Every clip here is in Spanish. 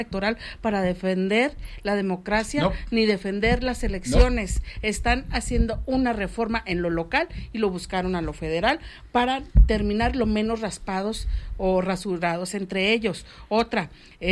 electoral para defender la democracia, ni defender las elecciones. Están haciendo una reforma en lo local y lo buscaron a lo federal para terminar lo menos raspados o rasurados entre ellos. Otra,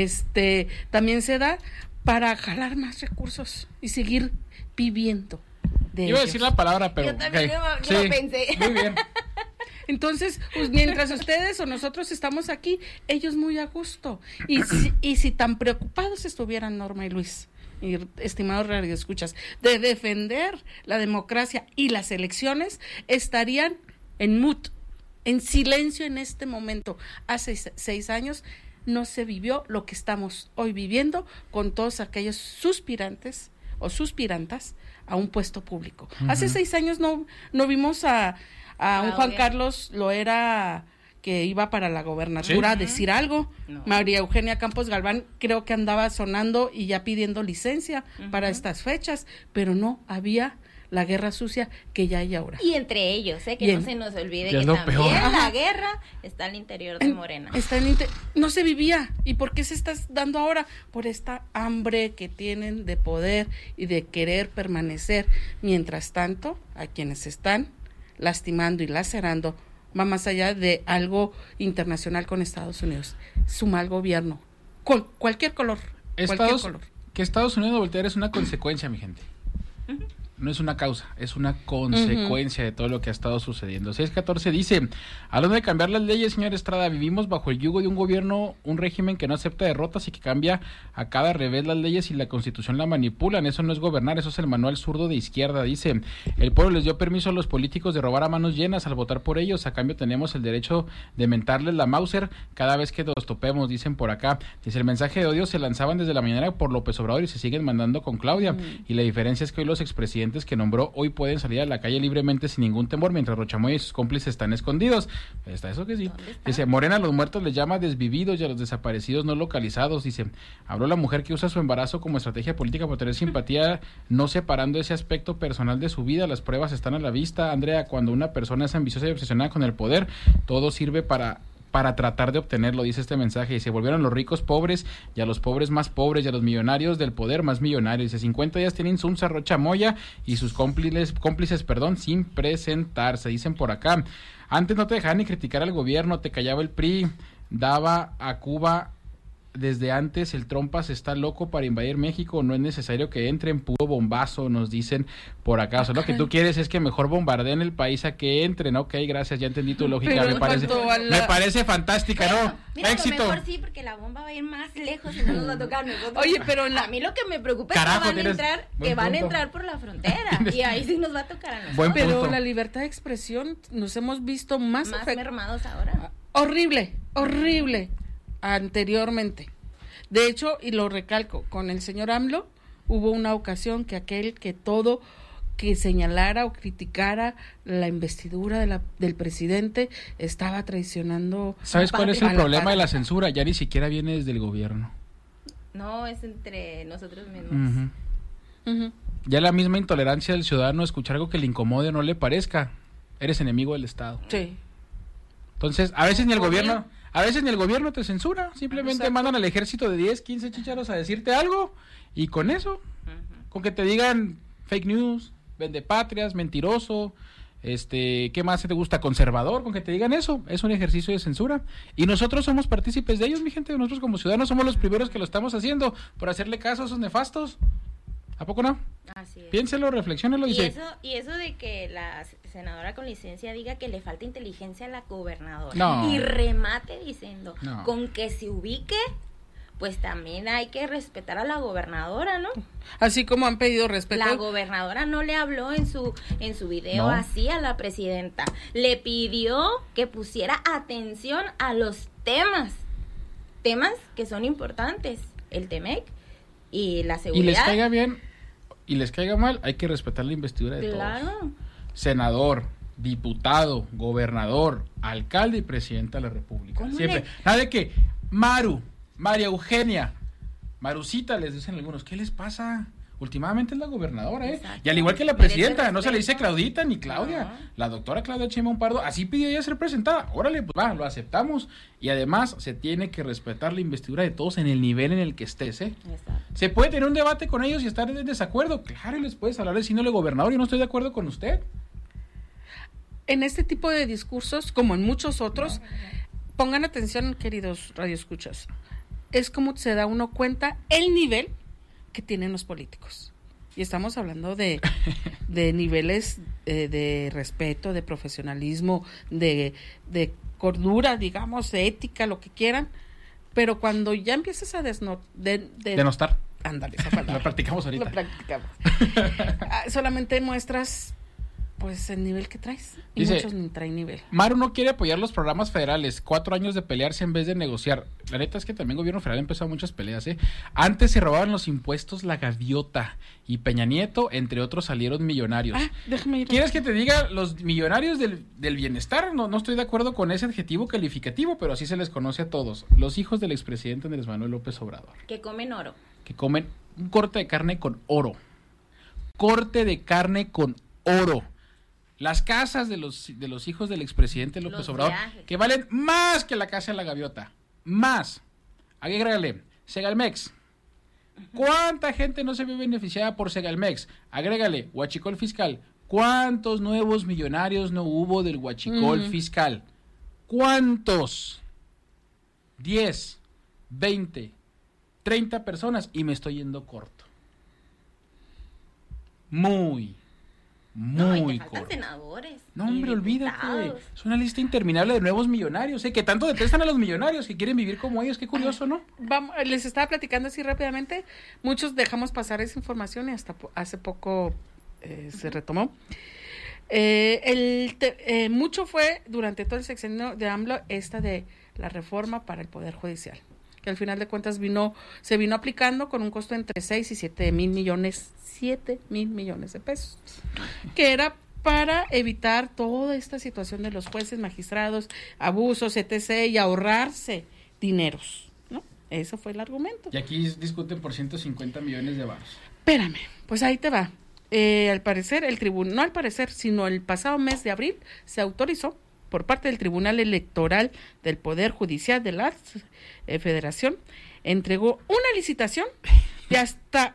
también se da para jalar más recursos y seguir viviendo de Iba ellos. a decir la palabra, pero... Yo también lo pensé. Muy bien. Entonces, pues, mientras ustedes o nosotros estamos aquí, ellos muy a gusto. Y si tan preocupados estuvieran Norma y Luis, y estimados radioescuchas, de defender la democracia y las elecciones, estarían en mute, en silencio en este momento. Hace 6 años no se vivió lo que estamos hoy viviendo con todos aquellos suspirantes o suspirantas a un puesto público. Uh-huh. Hace 6 años no vimos a un Juan Carlos Loera que iba para la gobernatura a decir algo. No. María Eugenia Campos Galván creo que andaba sonando y ya pidiendo licencia para estas fechas, pero no había la guerra sucia que ya hay ahora. Y entre ellos, que no se nos olvide que también peor. La guerra está al interior de Morena. No se vivía. ¿Y por qué se está dando ahora? Por esta hambre que tienen de poder y de querer permanecer. Mientras tanto, a quienes están lastimando y lacerando va más allá de algo internacional con Estados Unidos. Su mal gobierno, con cualquier color. Que Estados Unidos voltear es una consecuencia, mi gente. Uh-huh. No es una causa, es una consecuencia de todo lo que ha estado sucediendo. 614 dice, hablando de cambiar las leyes, señor Estrada, vivimos bajo el yugo de un gobierno, un régimen que no acepta derrotas y que cambia a cada revés las leyes y la Constitución la manipulan. Eso no es gobernar, eso es el manual zurdo de izquierda. Dice, el pueblo les dio permiso a los políticos de robar a manos llenas al votar por ellos. A cambio tenemos el derecho de mentarles la Mauser cada vez que nos topemos, dicen por acá. Dice, el mensaje de odio se lanzaban desde la mañana por López Obrador y se siguen mandando con Claudia. Y la diferencia es que hoy los expresidentes que nombró hoy pueden salir a la calle libremente sin ningún temor, mientras Rochamoya y sus cómplices están escondidos. Está eso que sí. Dice, Morena a los muertos les llama desvividos y a los desaparecidos no localizados. Dice, habló la mujer que usa su embarazo como estrategia política para tener simpatía, no separando ese aspecto personal de su vida. Las pruebas están a la vista, Andrea. Cuando una persona es ambiciosa y obsesionada con el poder, todo sirve para tratar de obtenerlo, dice este mensaje. Y se volvieron los ricos pobres y a los pobres más pobres y a los millonarios del poder más millonarios. Dice, 50 días tienen Sunza, Rocha Moya y sus cómplices, sin presentarse, dicen por acá. Antes no te dejaban ni criticar al gobierno, te callaba el PRI, daba a Cuba desde antes, el Trompas está loco para invadir México, no es necesario que entren, puro bombazo, nos dicen por acá. O sea, lo que tú quieres es que mejor bombardeen el país a que entren. Ok, gracias, ya entendí tu lógica, me parece fantástica, ¿no? Mira, Éxito. Mejor sí, porque la bomba va a ir más lejos y no nos va a tocar a nosotros. Oye, pero a mí lo que me preocupa es que van a entrar por la frontera y ahí sí nos va a tocar a nosotros. Pero la libertad de expresión nos hemos visto más mermados ahora. Horrible anteriormente. De hecho, y lo recalco, con el señor AMLO hubo una ocasión que aquel que señalara o criticara la investidura del presidente estaba traicionando. ¿Sabes cuál es el problema de la censura? Ya ni siquiera viene desde el gobierno. No, es entre nosotros mismos. Ya la misma intolerancia del ciudadano, escuchar algo que le incomode o no le parezca, eres enemigo del Estado. Sí. Entonces, a veces ni el gobierno te censura, simplemente mandan al ejército de 10, 15 chícharos a decirte algo, y con eso, con que te digan fake news, vendepatrias, mentiroso, ¿qué más te gusta? Conservador, con que te digan eso, es un ejercicio de censura, y nosotros somos partícipes de ellos, mi gente. Nosotros como ciudadanos somos los primeros que lo estamos haciendo, por hacerle caso a esos nefastos. ¿A poco no? Así es. Piénselo, reflexiónelo. Y eso de que la senadora con licencia diga que le falta inteligencia a la gobernadora. No. Y remate diciendo, con que se ubique, pues también hay que respetar a la gobernadora, ¿no? Así como han pedido respeto. La gobernadora no le habló en su video así a la presidenta. Le pidió que pusiera atención a los temas que son importantes. El TEMEC y la seguridad. Y les caiga bien y les caiga mal, hay que respetar la investidura de todos. Senador, diputado, gobernador, alcalde y presidenta de la República. Siempre. Nada de que María Eugenia, Marucita, les dicen algunos, ¿qué les pasa? últimamente es la gobernadora, Exacto. Y al igual que la presidenta, no se le dice Claudita ni Claudia, no. La doctora Claudia Sheinbaum Pardo, así pidió ella ser presentada, órale, pues va, lo aceptamos, y además se tiene que respetar la investidura de todos en el nivel en el que estés, Exacto. Se puede tener un debate con ellos y estar en desacuerdo, claro, y les puedes hablar diciéndole gobernador, yo no estoy de acuerdo con usted. En este tipo de discursos, como en muchos otros, pongan atención, queridos radioescuchas, es como se da uno cuenta el nivel que tienen los políticos. Y estamos hablando de niveles de respeto, de profesionalismo, de cordura, digamos, de ética, lo que quieran. Pero cuando ya empiezas a denostar. Ándale, esa palabra. Lo practicamos ahorita. Lo practicamos. Solamente muestras pues el nivel que traes. Y dice, muchos ni traen nivel. Maru no quiere apoyar los programas federales. 4 años de pelearse en vez de negociar. La neta es que también el gobierno federal ha empezado muchas peleas, Antes se robaban los impuestos la gaviota. Y Peña Nieto, entre otros, salieron millonarios. Déjame ir. ¿Quieres que te diga los millonarios del bienestar? No estoy de acuerdo con ese adjetivo calificativo, pero así se les conoce a todos. Los hijos del expresidente Andrés Manuel López Obrador. Que comen oro. Que comen un corte de carne con oro. Corte de carne con oro. Las casas de los hijos del expresidente López Obrador, viajes, que valen más que la casa de la gaviota. Más. Agrégale, Segalmex. ¿Cuánta gente no se ve beneficiada por Segalmex? Agrégale, huachicol fiscal. ¿Cuántos nuevos millonarios no hubo del huachicol fiscal? ¿Cuántos? 10, 20, 30 personas y me estoy yendo corto. Muy corto. Senadores. No, hombre, olvídate. Es una lista interminable de nuevos millonarios, que tanto detestan a los millonarios, que quieren vivir como ellos. Qué curioso, ¿no? Les estaba platicando así rápidamente. Muchos dejamos pasar esa información y hasta hace poco se retomó. Mucho fue durante todo el sexenio de AMLO de la reforma para el Poder Judicial, que al final de cuentas se vino aplicando con un costo entre 6 y 7 mil millones de pesos, que era para evitar toda esta situación de los jueces, magistrados, abusos, etc., y ahorrarse dineros, ¿no? Eso fue el argumento. Y aquí discuten por 150 millones de varos. Espérame, pues ahí te va. Al parecer, no al parecer, sino el pasado mes de abril, se autorizó por parte del Tribunal Electoral del Poder Judicial de la Federación, entregó una licitación de hasta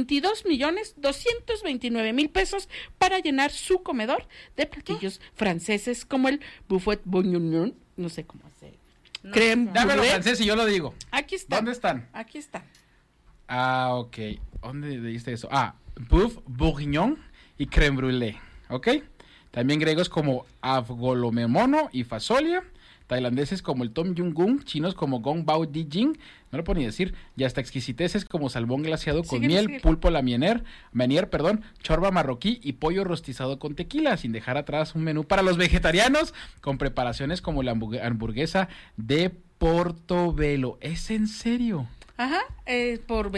22.229.000 pesos para llenar su comedor de platillos franceses como el buffet bourguignon, no sé cómo hacer. Creme Dámelo francés y yo lo digo. Aquí está. ¿Dónde están? Aquí están. Ok. ¿Dónde dijiste eso? Buff bourguignon y creme brûlée, ¿ok? También griegos como avgolomemono y fasolia, tailandeses como el tom yum goong, chinos como gong bao di jing, no lo puedo ni decir, y hasta exquisiteces como salmón glaseado con miel, pulpo menier, chorba marroquí y pollo rostizado con tequila, sin dejar atrás un menú para los vegetarianos con preparaciones como la hamburguesa de Portobello. ¿Es en serio? Ajá, por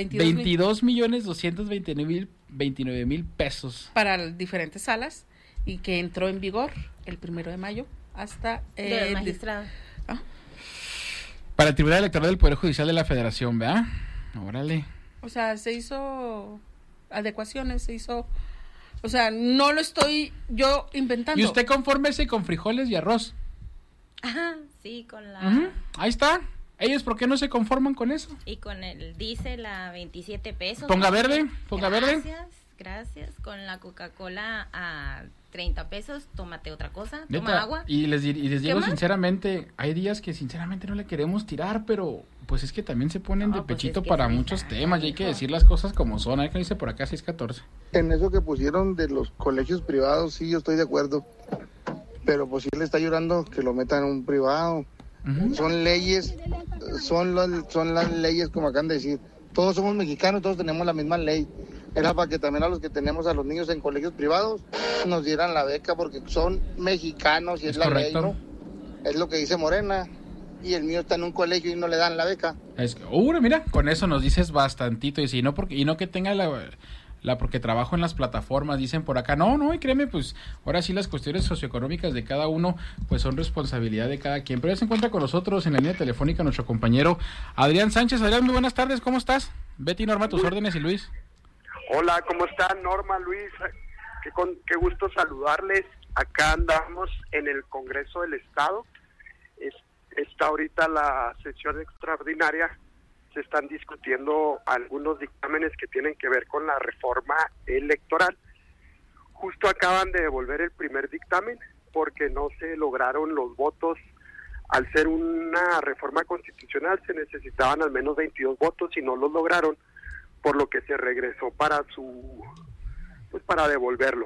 22.229.000 pesos. Para diferentes salas, y que entró en vigor el 1 de mayo hasta del magistrado. Para el Tribunal Electoral del Poder Judicial de la Federación, ¿verdad? Órale. O sea, se hizo adecuaciones, o sea, no lo estoy yo inventando. ¿Y usted confórmese con frijoles y arroz? Ajá, sí, con la... Ahí está. ¿Ellos por qué no se conforman con eso? Y con el diésel a 27 pesos. Ponga verde. Gracias. Con la Coca-Cola a 30 pesos, tómate otra cosa, ¿Neta? Toma agua. Y les digo sinceramente, hay días que sinceramente no le queremos tirar, pero pues es que también se ponen de pechito para muchos temas, y hay que decir las cosas como son. A ver qué dice por acá 614. En eso que pusieron de los colegios privados, sí, yo estoy de acuerdo, pero pues si él está llorando que lo metan en un privado. Son leyes, son las leyes como acaban de decir. Todos somos mexicanos, todos tenemos la misma ley. Era para que también a los que tenemos a los niños en colegios privados nos dieran la beca porque son mexicanos y es la correcto. Ley, ¿no? Es lo que dice Morena. Y el mío está en un colegio y no le dan la beca. Mira, con eso nos dices bastantito. Y no que tenga porque trabajo en las plataformas, dicen por acá, no, y créeme, pues ahora sí las cuestiones socioeconómicas de cada uno pues son responsabilidad de cada quien. Pero ya se encuentra con nosotros en la línea telefónica nuestro compañero Adrián Sánchez. Adrián, muy buenas tardes, ¿cómo estás? Betty, Norma, tus órdenes y Luis. Hola, ¿cómo están? Norma, Luis, qué gusto saludarles. Acá andamos en el Congreso del Estado. Está ahorita la sesión extraordinaria. Se están discutiendo algunos dictámenes que tienen que ver con la reforma electoral. Justo acaban de devolver el primer dictamen porque no se lograron los votos. Al ser una reforma constitucional se necesitaban al menos 22 votos y no los lograron, por lo que se regresó para devolverlo.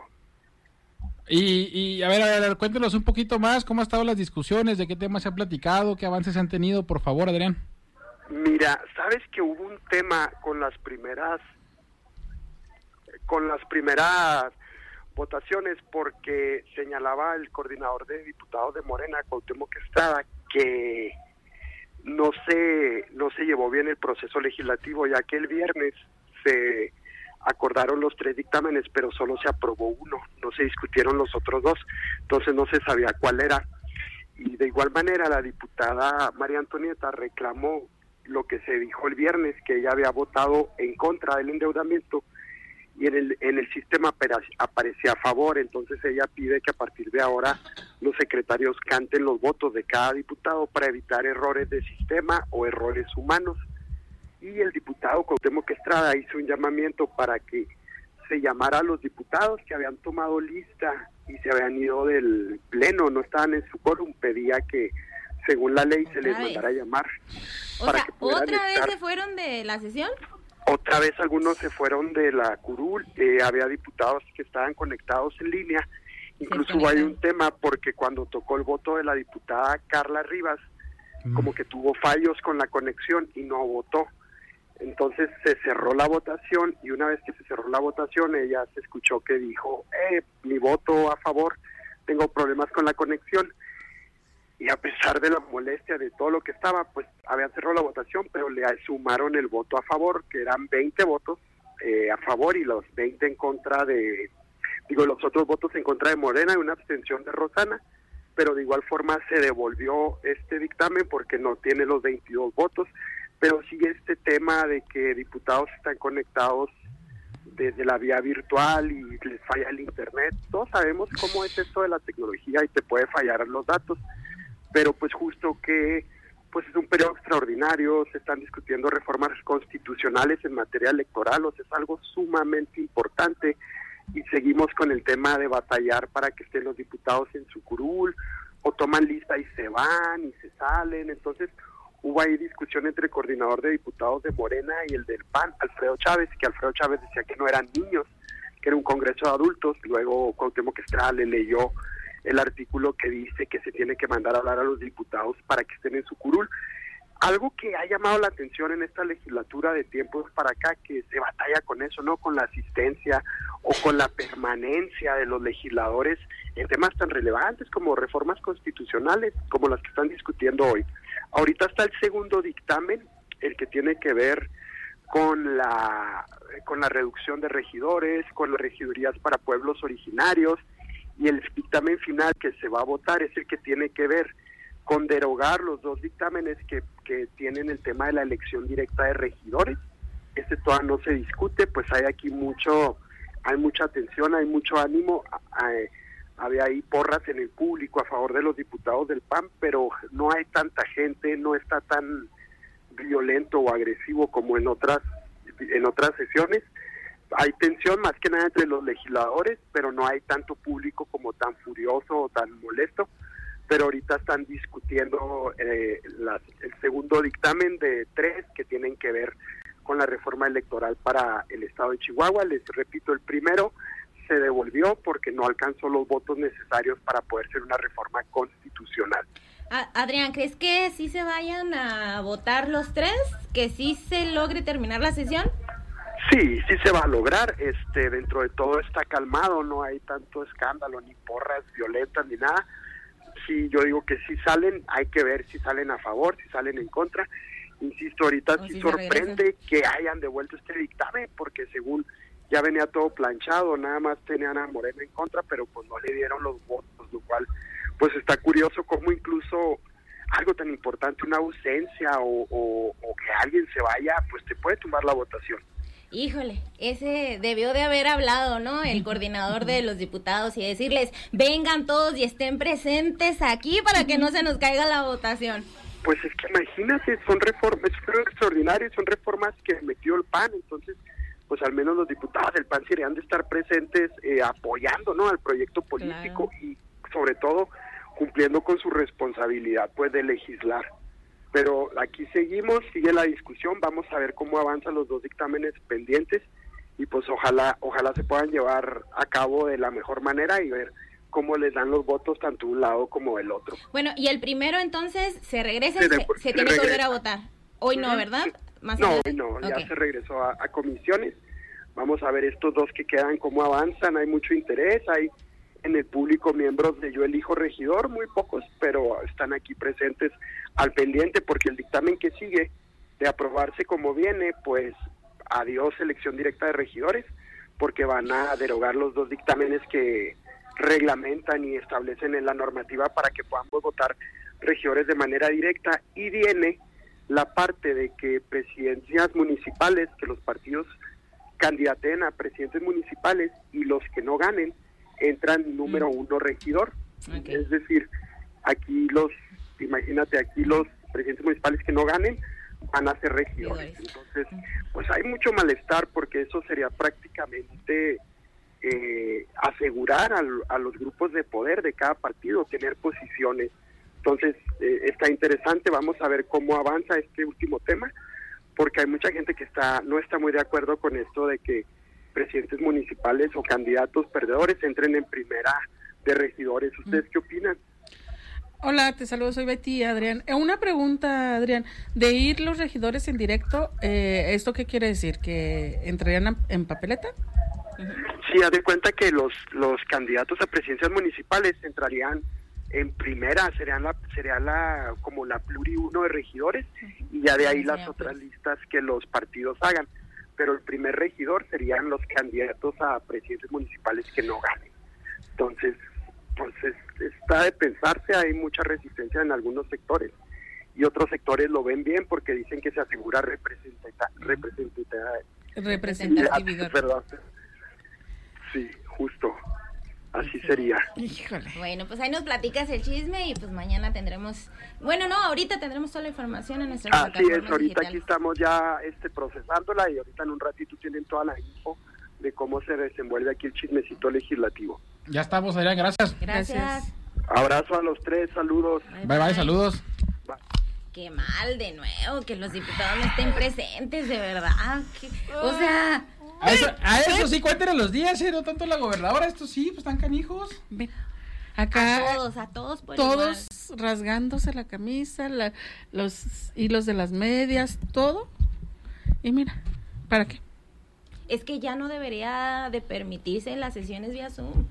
Y a ver, cuéntenos un poquito más, ¿cómo han estado las discusiones? ¿De qué temas se ha platicado? ¿Qué avances se han tenido? Por favor, Adrián. Mira, sabes que hubo un tema con las primeras votaciones, porque señalaba el coordinador de diputados de Morena, Cuauhtémoc Estrada, que no se llevó bien el proceso legislativo, ya que el viernes se acordaron los 3 dictámenes, pero solo se aprobó uno, no se discutieron los otros 2, entonces no se sabía cuál era. Y de igual manera la diputada María Antonieta reclamó lo que se dijo el viernes, que ella había votado en contra del endeudamiento y en el sistema aparecía a favor. Entonces ella pide que a partir de ahora los secretarios canten los votos de cada diputado para evitar errores de sistema o errores humanos. Y el diputado Cuauhtémoc Estrada hizo un llamamiento para que se llamara a los diputados que habían tomado lista y se habían ido del pleno, no estaban en su quórum, pedía que según la ley se les mandara a llamar. O sea, ¿otra vez se fueron de la sesión? Otra vez algunos se fueron de la curul, había diputados que estaban conectados en línea, incluso hay un tema porque cuando tocó el voto de la diputada Carla Rivas, como que tuvo fallos con la conexión y no votó. Entonces se cerró la votación y una vez que se cerró la votación ella se escuchó que dijo, mi voto a favor, tengo problemas con la conexión. Y a pesar de la molestia de todo lo que estaba, pues habían cerrado la votación, pero le sumaron el voto a favor, que eran 20 votos a favor y los 20 en contra los otros votos en contra de Morena y una abstención de Rosana, pero de igual forma se devolvió este dictamen porque no tiene los 22 votos, pero sigue este tema de que diputados están conectados desde la vía virtual y les falla el internet. Todos sabemos cómo es esto de la tecnología y te puede fallar los datos, pero pues justo que pues es un periodo extraordinario, se están discutiendo reformas constitucionales en materia electoral, o sea, es algo sumamente importante y seguimos con el tema de batallar para que estén los diputados en su curul, o toman lista y se van y se salen. Entonces hubo ahí discusión entre el coordinador de diputados de Morena y el del PAN, Alfredo Chávez, que Alfredo Chávez decía que no eran niños, que era un congreso de adultos. Luego Cuauhtémoc Estrada le leyó el artículo que dice que se tiene que mandar a hablar a los diputados para que estén en su curul. Algo que ha llamado la atención en esta legislatura de tiempos para acá, que se batalla con eso, ¿no? Con la asistencia o con la permanencia de los legisladores en temas tan relevantes como reformas constitucionales, como las que están discutiendo hoy. Ahorita está el segundo dictamen, el que tiene que ver con la reducción de regidores, con las regidurías para pueblos originarios, y el dictamen final que se va a votar es el que tiene que ver con derogar los 2 dictámenes que tienen el tema de la elección directa de regidores. Este todavía no se discute, pues hay mucha atención, hay mucho ánimo, había ahí porras en el público a favor de los diputados del PAN, pero no hay tanta gente, no está tan violento o agresivo como en otras sesiones. Hay tensión más que nada entre los legisladores, pero no hay tanto público como tan furioso o tan molesto. Pero ahorita están discutiendo el segundo dictamen de 3 que tienen que ver con la reforma electoral para el estado de Chihuahua. Les repito, el primero se devolvió porque no alcanzó los votos necesarios para poder ser una reforma constitucional. Adrián, ¿crees que sí se vayan a votar los 3? ¿Que sí se logre terminar la sesión? Sí se va a lograr. Dentro de todo está calmado, no hay tanto escándalo, ni porras violentas, ni nada. Sí, yo digo que si salen, hay que ver si salen a favor, si salen en contra. Insisto, ahorita sí sorprende que hayan devuelto este dictamen, porque según ya venía todo planchado, nada más tenían a Morena en contra, pero pues no le dieron los votos, lo cual pues está curioso cómo incluso algo tan importante, una ausencia o que alguien se vaya, pues te puede tumbar la votación. Híjole, ese debió de haber hablado, ¿no? El coordinador de los diputados y decirles, vengan todos y estén presentes aquí para que no se nos caiga la votación. Pues es que imagínate, son reformas extraordinarias, son reformas que metió el PAN, entonces pues al menos los diputados del PAN sí deberían de estar presentes apoyando, ¿no?, al proyecto político, claro, y sobre todo cumpliendo con su responsabilidad pues de legislar. Pero aquí seguimos, sigue la discusión, vamos a ver cómo avanzan los dos dictámenes pendientes y pues ojalá se puedan llevar a cabo de la mejor manera y ver cómo les dan los votos tanto un lado como el otro. Bueno, y el primero entonces se regresa y se tiene que volver a votar. Hoy no, ¿verdad? Más no, hoy no, okay, ya se regresó a comisiones. Vamos a ver estos dos que quedan cómo avanzan, hay mucho interés, hay en el público miembros de Yo Elijo Regidor, muy pocos, pero están aquí presentes al pendiente porque el dictamen que sigue de aprobarse como viene, pues adiós elección directa de regidores, porque van a derogar los dos dictámenes que reglamentan y establecen en la normativa para que podamos votar regidores de manera directa, y viene la parte de que presidencias municipales, que los partidos candidaten a presidentes municipales y los que no ganen entran número uno regidor. Okay. Es decir, aquí los presidentes municipales que no ganen van a ser regidores. Entonces, pues hay mucho malestar porque eso sería prácticamente asegurar a los grupos de poder de cada partido tener posiciones. Entonces, está interesante, vamos a ver cómo avanza este último tema, porque hay mucha gente que no está muy de acuerdo con esto de que presidentes municipales o candidatos perdedores entren en primera de regidores. ¿Ustedes qué opinan? Hola, te saludo, soy Betty, Adrián. Una pregunta, Adrián, de ir los regidores en directo, ¿esto qué quiere decir? ¿Que entrarían en papeleta? Sí, haz de cuenta que los candidatos a presidencias municipales entrarían en primera, sería como la pluri uno de regidores, y ya de ahí las otras listas que los partidos hagan. Pero el primer regidor serían los candidatos a presidentes municipales que no ganen. Entonces, pues está de pensarse, hay mucha resistencia en algunos sectores, y otros sectores lo ven bien porque dicen que se asegura representatividad. Perdón. Sí, justo. Así sería. Híjole. Bueno, pues ahí nos platicas el chisme y pues mañana tendremos... Bueno, no, ahorita tendremos toda la información en nuestra plataforma digital. Así es, ahorita digitales. Aquí estamos ya procesándola y ahorita en un ratito tienen toda la info de cómo se desenvuelve aquí el chismecito legislativo. Ya estamos, Adrián, gracias. Gracias. Abrazo a los tres, saludos. Bye, saludos. Bye. Qué mal, de nuevo, que los diputados no estén presentes, de verdad. O sea... A eso sí, cuéntenle los días, no tanto la gobernadora, estos sí, pues están canijos. Acá a todos por todos igual, rasgándose la camisa, los hilos de las medias, todo. Y mira, ¿para qué? Es que ya no debería de permitirse en las sesiones vía Zoom.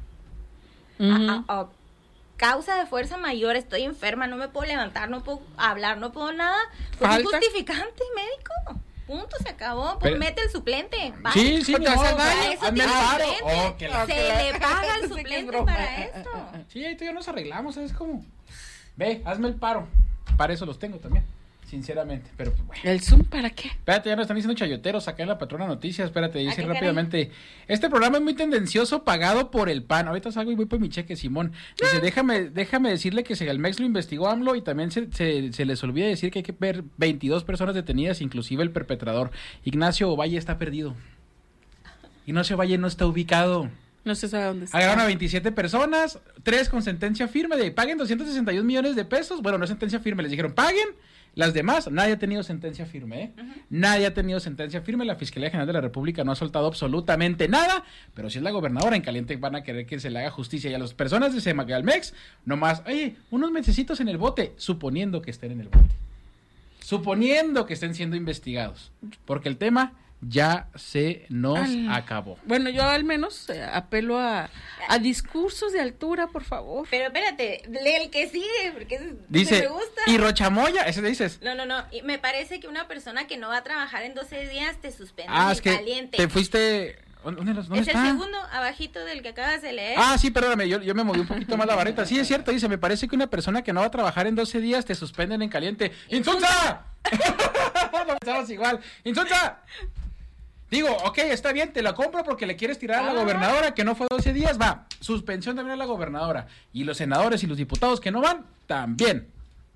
A causa de fuerza mayor, estoy enferma, no me puedo levantar, no puedo hablar, no puedo nada. Pues un justificante médico. Punto, se acabó. Pues mete el suplente. Bye. Sí, no, hazme el paro. Se le paga al suplente para esto. Sí, ahí tú ya nos arreglamos, ¿sabes cómo? Ve, hazme el paro. Para eso los tengo también, sinceramente. Pero pues, bueno. ¿El Zoom para qué? Espérate, ya nos están diciendo chayoteros acá en la Patrona Noticias. Espérate, dice rápidamente. Este programa es muy tendencioso, pagado por el PAN. Ahorita salgo y voy por mi cheque, Simón. Dice, déjame decirle que Segalmex lo investigó AMLO y también se les olvida decir que hay que ver 22 personas detenidas, inclusive el perpetrador. Ignacio Valle está perdido. Ignacio Valle no está ubicado. No se sabe dónde está. Agarraron a 27 personas, 3 con sentencia firme de paguen 261 millones de pesos. Bueno, no es sentencia firme, les dijeron paguen. Las demás, nadie ha tenido sentencia firme, Nadie ha tenido sentencia firme. La Fiscalía General de la República no ha soltado absolutamente nada, pero si es la gobernadora en caliente van a querer que se le haga justicia. Y a las personas de Segalmex, nomás, unos mesecitos en el bote, suponiendo que estén en el bote. Suponiendo que estén siendo investigados. Porque el tema ya se nos acabó. Bueno, yo al menos apelo a discursos de altura, por favor. Pero espérate, lee el que sigue, porque dice, me gusta. Y Rochamoya, ese le dices. No, y me parece que una persona que no va a trabajar en 12 días te suspende es que caliente. Te fuiste... ¿Dónde es está? El segundo, abajito del que acabas de leer. Sí, perdóname, yo me moví un poquito más la vareta. Sí, es cierto, dice, me parece que una persona que no va a trabajar en 12 días te suspenden en caliente. ¡Insulta! No pensamos igual. ¡Insulta! Digo, ok, está bien, te la compro porque le quieres tirar a la gobernadora que no fue 12 días, va. Suspensión también a la gobernadora. Y los senadores y los diputados que no van, también.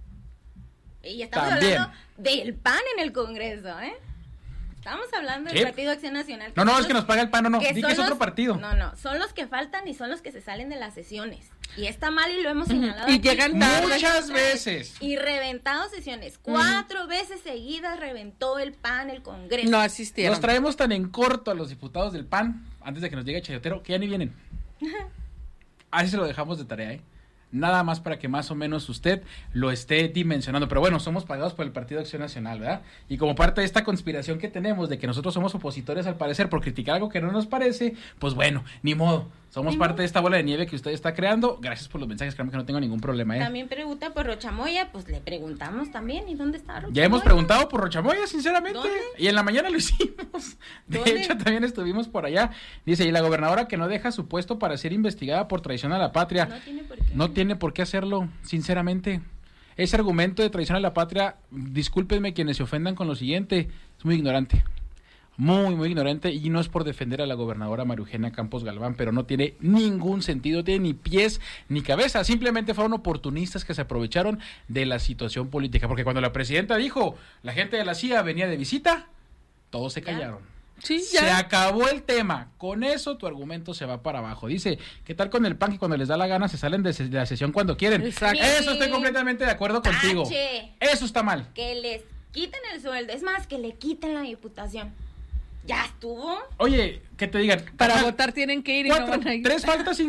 Y estamos hablando del PAN en el Congreso, ¿eh? Estamos hablando del Partido Acción Nacional. No, es que nos paga el PAN, no. Di que es otro partido. No, son los que faltan y son los que se salen de las sesiones. Y está mal y lo hemos señalado. Y aquí. llegan tarde. Muchas veces. Y reventado sesiones. 4 veces seguidas reventó el PAN el Congreso. No asistieron. Nos traemos tan en corto a los diputados del PAN, antes de que nos llegue Chayotero, que ya ni vienen. Así se lo dejamos de tarea, ¿eh? Nada más para que más o menos usted lo esté dimensionando. Pero bueno, somos pagados por el Partido Acción Nacional, ¿verdad? Y como parte de esta conspiración que tenemos de que nosotros somos opositores al parecer por criticar algo que no nos parece, pues bueno, ni modo. Somos parte de esta bola de nieve que usted está creando. Gracias por los mensajes, créanme que no tengo ningún problema, ¿eh? También pregunta por Rochamoya, pues le preguntamos también. ¿Y dónde está Rochamoya? Ya hemos preguntado por Rochamoya, sinceramente. ¿Dónde? Y en la mañana lo hicimos. De hecho, también estuvimos por allá. Dice, y la gobernadora que no deja su puesto para ser investigada por traición a la patria. No tiene por qué. No tiene por qué hacerlo, sinceramente. Ese argumento de traición a la patria, discúlpenme quienes se ofendan con lo siguiente, es muy ignorante. Muy, muy ignorante, y no es por defender a la gobernadora María Eugenia Campos Galván, pero no tiene ningún sentido, tiene ni pies ni cabeza, simplemente fueron oportunistas que se aprovecharon de la situación política, porque cuando la presidenta dijo, la gente de la CIA venía de visita, todos se callaron. Sí, ya. Se acabó el tema, con eso tu argumento se va para abajo. Dice, ¿qué tal con el PAN que cuando les da la gana se salen de la sesión cuando quieren? Exacto. Eso estoy completamente de acuerdo contigo. Eso está mal. Que les quiten el sueldo, es más, que le quiten la diputación. ¿Ya estuvo? Oye, que te digan... Para votar tienen que ir y no van a ir. 3 faltas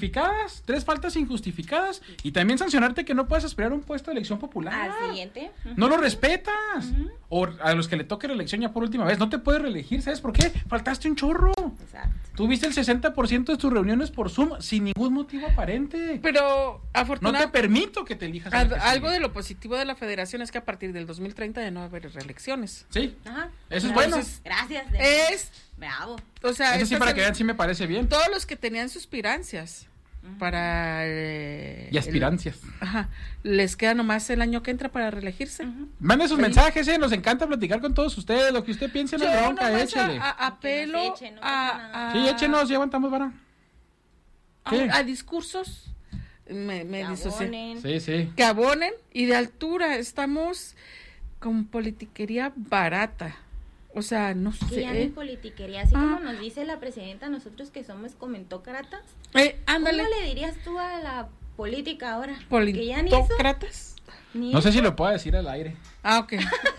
injustificadas y también sancionarte que no puedas aspirar a un puesto de elección popular. Al siguiente. No lo respetas. O a los que le toque reelección ya por última vez, no te puedes reelegir, ¿sabes por qué? Faltaste un chorro. Exacto. Tuviste el 60% de tus reuniones por Zoom sin ningún motivo aparente. Pero No afortunadamente... te permito que te elijas. Algo de lo positivo de la federación es que a partir del 2030 ya no va a haber reelecciones. Sí. Ajá. Eso es bueno. Gracias. Bravo. O sea, Eso sí, para que vean, sí me parece bien. todos los que tenían suspirancias para... Y aspirancias. les queda nomás el año que entra para reelegirse. Mande sus mensajes, nos encanta platicar con todos ustedes, lo que usted piense no es bronca, nomás échale. apelo Sí, échenos, ya aguantamos, vara. a discursos me disocié. Sí. Que abonen y de altura. Estamos con politiquería barata. O sea, no sé. Que ya ni politiquería, así como nos dice la presidenta, nosotros que somos comentócratas. Ándale. ¿Cómo le dirías tú a la política ahora? Que ya ni eso. ¿Politócratas? No sé si lo puedo decir al aire. Ok.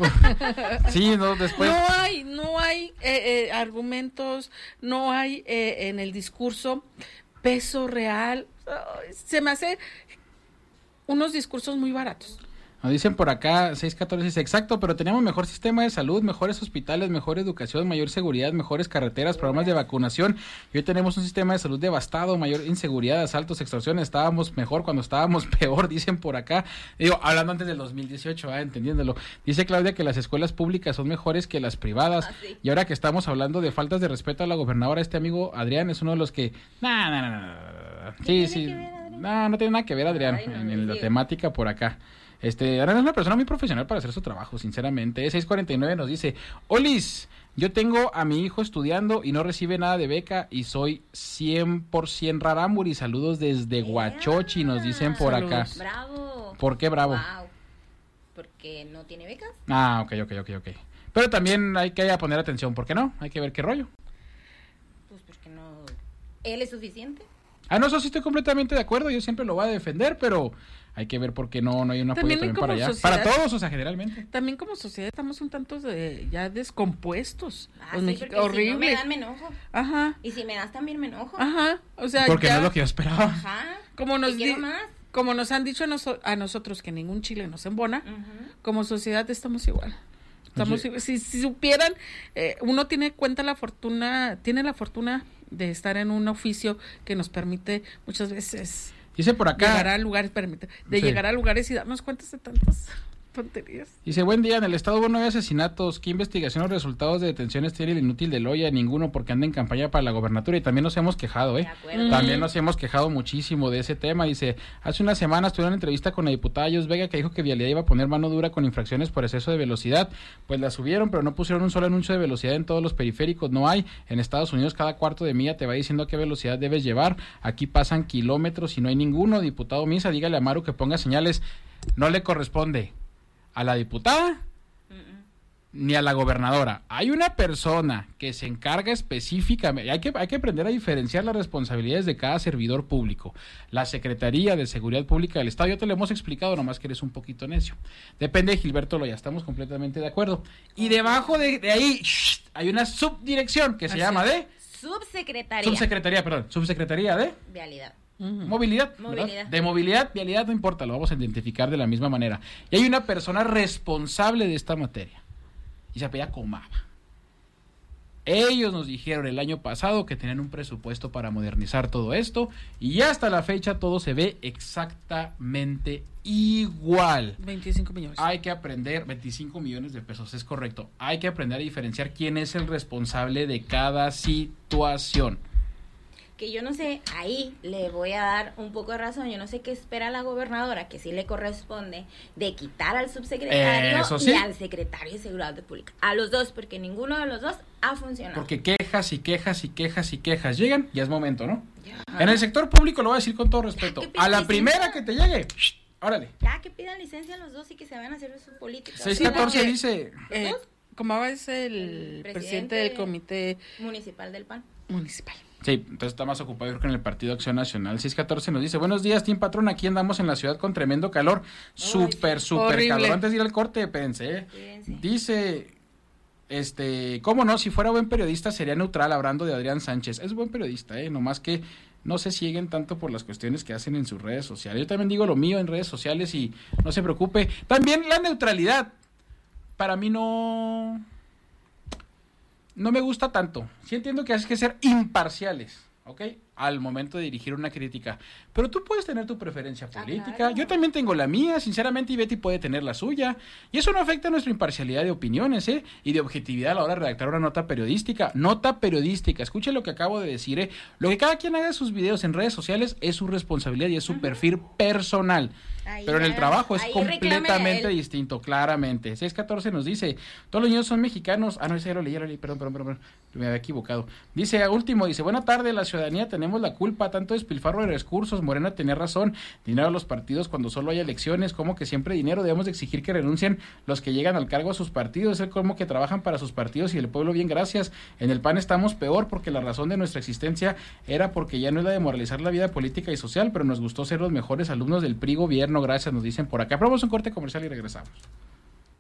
Sí, no, después. No hay argumentos, no hay en el discurso peso real. Se me hace unos discursos muy baratos. Nos dicen por acá, 614 dice, exacto, pero tenemos mejor sistema de salud, mejores hospitales, mejor educación, mayor seguridad, mejores carreteras, programas de vacunación. Y hoy tenemos un sistema de salud devastado, mayor inseguridad, asaltos, extorsiones. Estábamos mejor cuando estábamos peor, dicen por acá. Digo, hablando antes del 2018, entendiéndolo. Dice Claudia que las escuelas públicas son mejores que las privadas. Sí. Y ahora que estamos hablando de faltas de respeto a la gobernadora, este amigo Adrián es uno de los que... Sí. No tiene nada que ver, Adrián, en la temática por acá. Adrián es una persona muy profesional para hacer su trabajo, sinceramente. 649 nos dice, Olis, yo tengo a mi hijo estudiando y no recibe nada de beca y soy 100% rarámuri. Saludos desde Huachochi, nos dicen por acá. Bravo. ¿Por qué bravo? Wow. Porque no tiene becas. Ok. Pero también hay que poner atención, ¿por qué no? Hay que ver qué rollo. Pues porque no... ¿Él es suficiente? No, eso sí estoy completamente de acuerdo, yo siempre lo voy a defender, pero hay que ver por qué no hay un apoyo también para allá. Para todos, o sea, generalmente. También como sociedad estamos un tanto ya descompuestos. Sí, porque horrible. si no me dan, me enojo. Ajá. Y si me das, también me enojo. Ajá. O sea, porque no es lo que yo esperaba. Ajá. Como más. Como nos han dicho a nosotros que ningún chile nos embona, como sociedad estamos igual. Si supieran, uno tiene la fortuna de estar en un oficio que nos permite muchas veces dice por acá llegar a lugares y darnos cuenta de tantas tonterías. Dice, buen día, en el estado hubo 9 asesinatos. ¿Qué investigación o resultados de detenciones tiene el inútil de Loya? Ninguno, porque anda en campaña para la gobernatura. Y también nos hemos quejado, También nos hemos quejado muchísimo de ese tema. Dice, hace unas semanas tuve una entrevista con la diputada Yos Vega que dijo que Vialidad iba a poner mano dura con infracciones por exceso de velocidad. Pues la subieron, pero no pusieron un solo anuncio de velocidad en todos los periféricos. No hay. En Estados Unidos cada cuarto de milla te va diciendo a qué velocidad debes llevar. Aquí pasan kilómetros y no hay ninguno. Diputado Misa, dígale a Maru que ponga señales. No le corresponde a la diputada ni a la gobernadora. Hay una persona que se encarga específicamente, hay que aprender a diferenciar las responsabilidades de cada servidor público. La Secretaría de Seguridad Pública del Estado, ya te lo hemos explicado, nomás que eres un poquito necio. Depende de Gilberto Loya, estamos completamente de acuerdo. Y debajo de ahí hay una subdirección que se llama de... Subsecretaría de... Vialidad. Movilidad. De movilidad, vialidad, no importa, lo vamos a identificar de la misma manera. Y hay una persona responsable de esta materia y se apellida Comava. Ellos nos dijeron el año pasado que tenían un presupuesto para modernizar todo esto y ya hasta la fecha todo se ve exactamente igual. 25 millones. Hay que aprender, 25 millones de pesos, es correcto. Hay que aprender a diferenciar quién es el responsable de cada situación. Que yo no sé, ahí le voy a dar un poco de razón, yo no sé qué espera la gobernadora, que sí le corresponde de quitar al subsecretario y al secretario de Seguridad Pública, a los dos, porque ninguno de los dos ha funcionado. Porque quejas llegan, ya es momento, ¿no? Ya. En el sector público, lo voy a decir con todo respeto, a la primera que te llegue, órale. Ya que pidan licencia los dos y que se van a hacer su política. 614 dice... Comava es el presidente del comité municipal del PAN. Municipal. Sí, entonces está más ocupado yo creo en el Partido Acción Nacional. 614 nos dice, buenos días, Team Patrón, aquí andamos en la ciudad con tremendo calor, súper calor. Antes de ir al corte, pensé, dice, cómo no, si fuera buen periodista sería neutral, hablando de Adrián Sánchez. Es buen periodista, nomás que no se siguen tanto por las cuestiones que hacen en sus redes sociales. Yo también digo lo mío en redes sociales y no se preocupe. También la neutralidad, para mí no me gusta tanto. Sí entiendo que hay que ser imparciales, ¿ok? Al momento de dirigir una crítica. Pero tú puedes tener tu preferencia política. Claro. Yo también tengo la mía, sinceramente, y Betty puede tener la suya. Y eso no afecta a nuestra imparcialidad de opiniones, y de objetividad a la hora de redactar una nota periodística. Nota periodística. Escuchen lo que acabo de decir, Lo que cada quien haga en sus videos en redes sociales es su responsabilidad y es su perfil personal. Pero en el trabajo es completamente distinto, claramente. 614 nos dice, todos los niños son mexicanos. No, ese ya lo leí, perdón, me había equivocado. Dice, buena tarde, la ciudadanía tenemos la culpa, tanto despilfarro de recursos. Morena tenía razón, dinero a los partidos cuando solo hay elecciones, como que siempre dinero, debemos de exigir que renuncien los que llegan al cargo a sus partidos, es como que trabajan para sus partidos y el pueblo bien, gracias. En el PAN estamos peor porque la razón de nuestra existencia era porque ya no es la de moralizar la vida política y social, pero nos gustó ser los mejores alumnos del PRI gobierno. Gracias, nos dicen por acá. Probamos un corte comercial y regresamos.